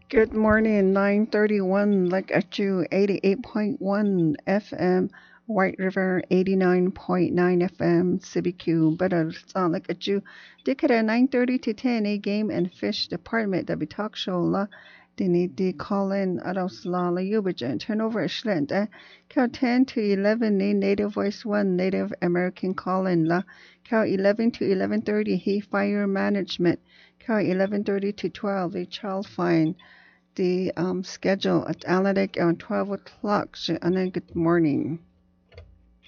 Good morning, 931, like at you, 88.1 FM, White River, 89.9 FM, CBQ, better sound like at you. Dikara 9:30 to 10, a game and fish department, da talk show la, dini di call in, aros la la yubajan, turnover ishlent, Cow 10 to 11, ni native voice 1, Native American call in la, Cow 11 to 11:30, he fire management, Cow 11:30 to 12, a child fine the schedule at Atlantic on 12 o'clock. Good morning.